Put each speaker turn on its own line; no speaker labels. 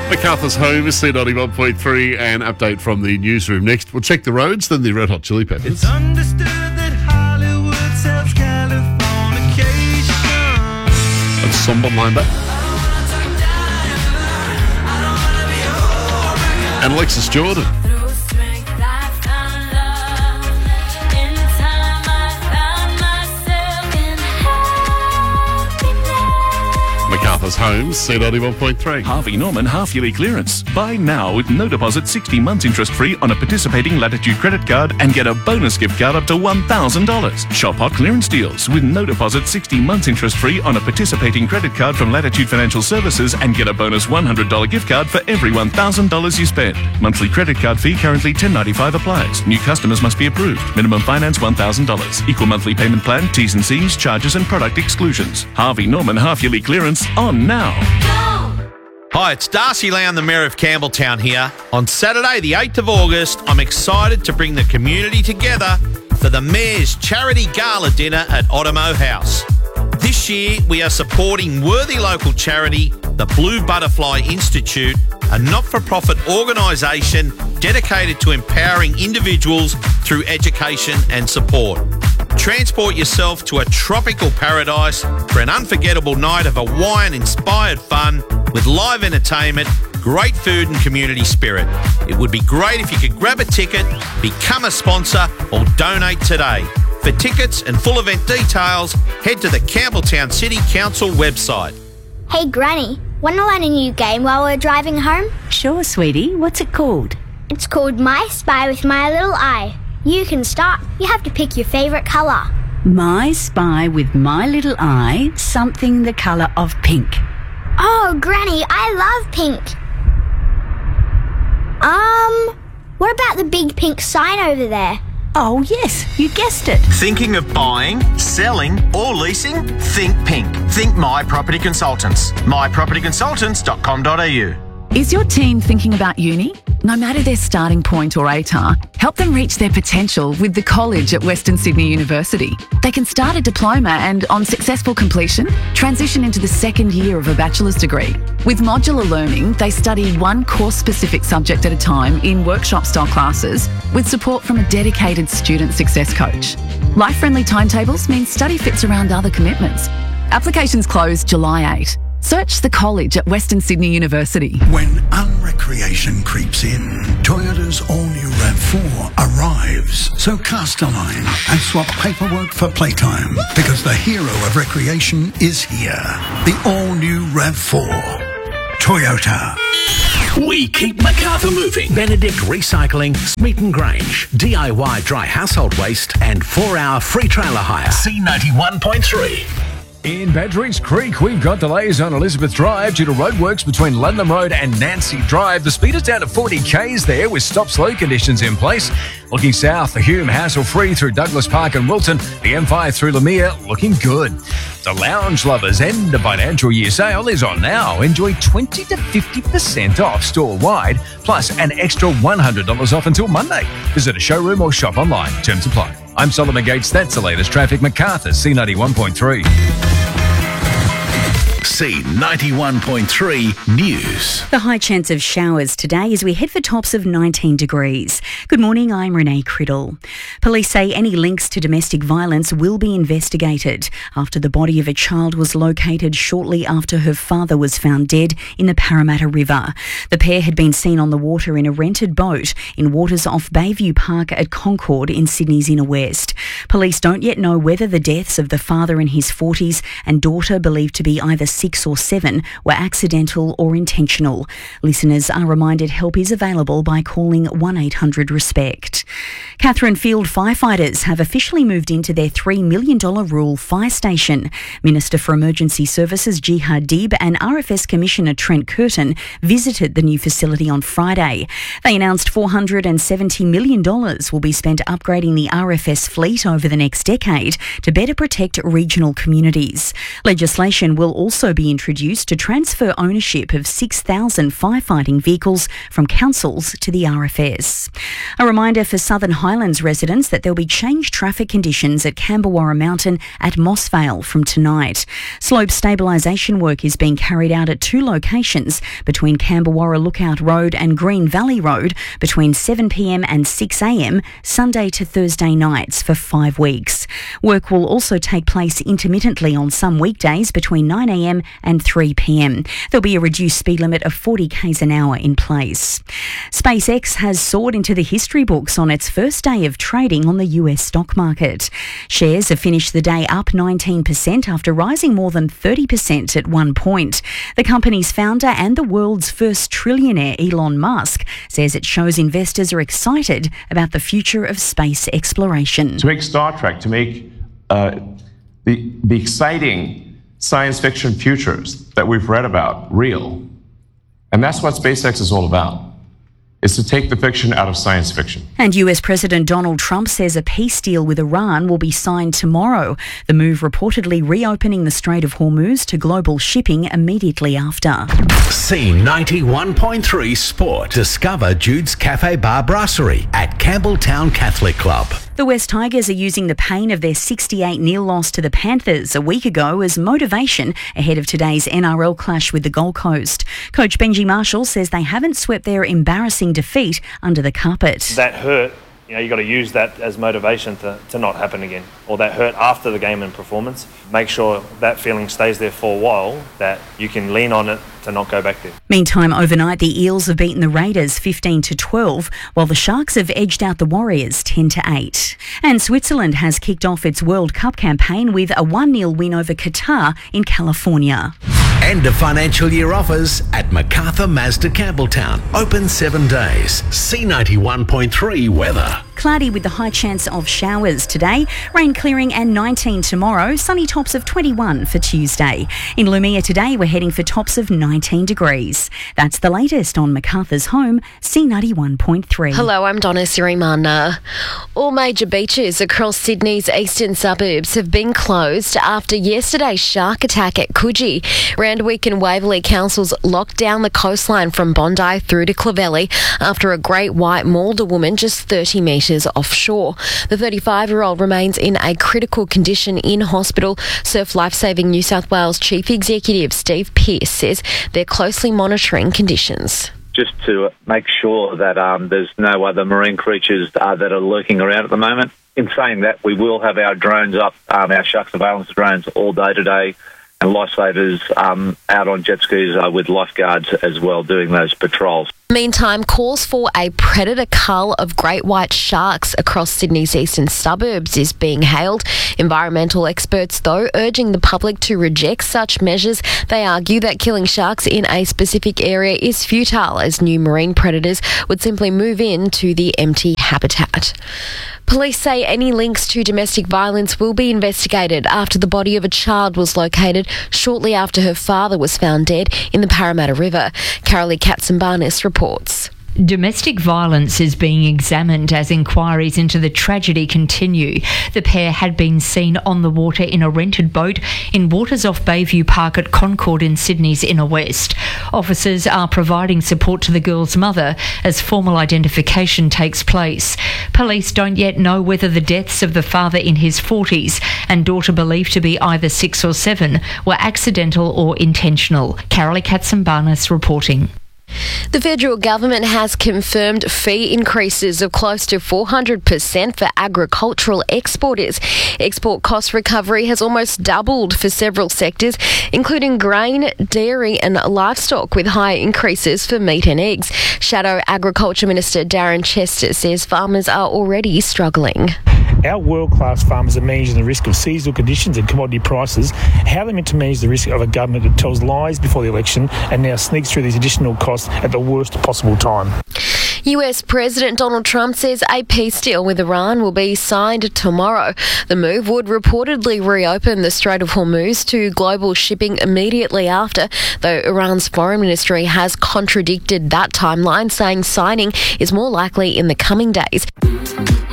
MacArthur's Home is C91.3 and update from the newsroom next. We'll check the roads, then the Red Hot Chili Peppers.
It's understood that Hollywood sells Californication.
That's somber Lineback. And Alexis Jordan. MacArthur's Homes, C91.3.
Harvey Norman half-yearly clearance. Buy now with no deposit, 60 months interest-free on a participating Latitude credit card and get a bonus gift card up to $1,000. Shop hot clearance deals with no deposit, 60 months interest-free on a participating credit card from Latitude Financial Services and get a bonus $100 gift card for every $1,000 you spend. Monthly credit card fee currently $10.95 applies. New customers must be approved. Minimum finance $1,000. Equal monthly payment plan, T's and C's, charges and product exclusions. Harvey Norman half-yearly clearance on now.
Hi, it's Darcy Lown, the Mayor of Campbelltown here. On Saturday, the 8th of August, I'm excited to bring the community together for the Mayor's Charity Gala Dinner at Otomo House. This year, we are supporting worthy local charity, the Blue Butterfly Institute, a not-for-profit organisation dedicated to empowering individuals through education and support. Transport yourself to a tropical paradise for an unforgettable night of Hawaiian-inspired fun with live entertainment, great food and community spirit. It would be great if you could grab a ticket, become a sponsor or donate today. For tickets and full event details, head to the Campbelltown City Council website.
Hey Granny, want to learn a new game while we're driving home?
Sure, sweetie. What's it called?
It's called My Spy with My Little Eye. You can start. You have to pick your favourite colour.
My Spy with My Little Eye, something the colour of pink.
Oh, Granny, I love pink. What about the big pink sign over there?
Oh, yes, you guessed it.
Thinking of buying, selling or leasing? Think pink. Think My Property Consultants. mypropertyconsultants.com.au.
Is your teen thinking about uni? No matter their starting point or ATAR, help them reach their potential with the college at Western Sydney University. They can start a diploma and, on successful completion, transition into the second year of a bachelor's degree. With modular learning, they study one course-specific subject at a time in workshop-style classes with support from a dedicated student success coach. Life-friendly timetables mean study fits around other commitments. Applications close July 8. Search the college at Western Sydney University.
When unrecreation creeps in, Toyota's all-new RAV4 arrives. So cast a line and swap paperwork for playtime, because the hero of recreation is here. The all-new RAV4. Toyota.
We keep MacArthur moving. Benedict Recycling, Smeaton Grange, DIY dry household waste and 4-hour free trailer hire. C91.3.
In Badgerys Creek, we've got delays on Elizabeth Drive due to roadworks between Ludlam Road and Nancy Drive. The speed is down to 40 k's there with stop-slow conditions in place. Looking south, the Hume hassle-free through Douglas Park and Wilton. The M5 through Lemire looking good. The Lounge Lovers end of financial year sale is on now. Enjoy 20 to 50% off store-wide, plus an extra $100 off until Monday. Visit a showroom or shop online. Terms apply. I'm Solomon Gates. That's the latest traffic. MacArthur, C91.3.
C91.3 News.
The high chance of showers today as we head for tops of 19 degrees. Good morning, I'm Renee Criddle. Police say any links to domestic violence will be investigated after the body of a child was located shortly after her father was found dead in the Parramatta River. The pair had been seen on the water in a rented boat in waters off Bayview Park at Concord in Sydney's inner west. Police don't yet know whether the deaths of the father in his 40s and daughter, believed to be either 6 or 7, were accidental or intentional. Listeners are reminded help is available by calling 1-800-RESPECT. Catherine Field firefighters have officially moved into their $3 million rural fire station. Minister for Emergency Services Jihad Dib and RFS Commissioner Trent Curtin visited the new facility on Friday. They announced $470 million will be spent upgrading the RFS fleet over the next decade to better protect regional communities. Legislation will also also be introduced to transfer ownership of 6,000 firefighting vehicles from councils to the RFS. A reminder for Southern Highlands residents that there'll be changed traffic conditions at Camberwarra Mountain at Mossvale from tonight. Slope stabilisation work is being carried out at 2 locations between Camberwarra Lookout Road and Green Valley Road between 7pm and 6am Sunday to Thursday nights for 5 weeks. Work will also take place intermittently on some weekdays between 9am and 3pm. There'll be a reduced speed limit of 40 k's an hour in place. SpaceX has soared into the history books on its first day of trading on the US stock market. Shares have finished the day up 19% after rising more than 30% at one point. The company's founder and the world's first trillionaire, Elon Musk, says it shows investors are excited about the future of space exploration.
To make Star Trek, to make the exciting science fiction futures that we've read about real. And that's what SpaceX is all about. Is to take the fiction out of science fiction.
And US President Donald Trump says a peace deal with Iran will be signed tomorrow. The move reportedly reopening the Strait of Hormuz to global shipping immediately after.
C91.3 Sport. Discover Jude's Cafe Bar Brasserie at Campbelltown Catholic Club.
The West Tigers are using the pain of their 68-0 loss to the Panthers a week ago as motivation ahead of today's NRL clash with the Gold Coast. Coach Benji Marshall says they haven't swept their embarrassing defeat under the carpet.
That hurt, you got to use that as motivation to not happen again. Or that hurt after the game and performance. Make sure that feeling stays there for a while, that you can lean on it to not go back there.
Meantime, overnight, the Eels have beaten the Raiders 15-12, while the Sharks have edged out the Warriors 10-8. And Switzerland has kicked off its World Cup campaign with a 1-0 win over Qatar in California.
End of financial year offers at MacArthur Mazda Campbelltown. Open 7 days. C91.3 weather.
Cloudy with the high chance of showers today. Rain clearing and 19 tomorrow. Sunny tops of 21 for Tuesday. In Lumia today, we're heading for tops of 19 degrees. That's the latest on MacArthur's home, C91.3.
Hello, I'm Donna Sirimana. All major beaches across Sydney's eastern suburbs have been closed after yesterday's shark attack at Coogee. Randwick and Waverley councils locked down the coastline from Bondi through to Clovelly after a great white mauled a woman just 30 metres offshore. The 35-year-old remains in a critical condition in hospital. Surf Lifesaving New South Wales Chief Executive Steve Pearce says they're closely monitoring conditions.
Just to make sure that there's no other marine creatures that are lurking around at the moment. In saying that, we will have our drones up, our shark surveillance drones all day today, and lifesavers out on jet skis with lifeguards as well doing those patrols.
Meantime, calls for a predator cull of great white sharks across Sydney's eastern suburbs is being hailed. Environmental experts, though, urging the public to reject such measures. They argue that killing sharks in a specific area is futile, as new marine predators would simply move into the empty habitat. Police say any links to domestic violence will be investigated after the body of a child was located shortly after her father was found dead in the Parramatta River. Carolee Katzenbarnis reports.
Domestic violence is being examined as inquiries into the tragedy continue. The pair had been seen on the water in a rented boat in waters off Bayview Park at Concord in Sydney's inner west. Officers are providing support to the girl's mother as formal identification takes place. Police don't yet know whether the deaths of the father in his 40s and daughter believed to be either 6 or 7 were accidental or intentional. Carolee Katzenbarnis reporting.
The federal government has confirmed fee increases of close to 400% for agricultural exporters. Export cost recovery has almost doubled for several sectors, including grain, dairy and livestock, with higher increases for meat and eggs. Shadow Agriculture Minister Darren Chester says farmers are already struggling.
Our world-class farmers are managing the risk of seasonal conditions and commodity prices. How are they meant to manage the risk of a government that tells lies before the election and now sneaks through these additional costs at the worst possible time?
US President Donald Trump says a peace deal with Iran will be signed tomorrow. The move would reportedly reopen the Strait of Hormuz to global shipping immediately after, though Iran's foreign ministry has contradicted that timeline, saying signing is more likely in the coming days.